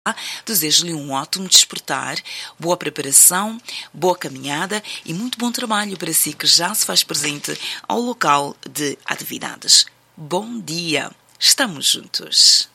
Desejo-lhe um ótimo despertar, boa preparação, boa caminhada e muito bom trabalho para si que já se faz presente ao local de atividades. Bom dia! Estamos juntos!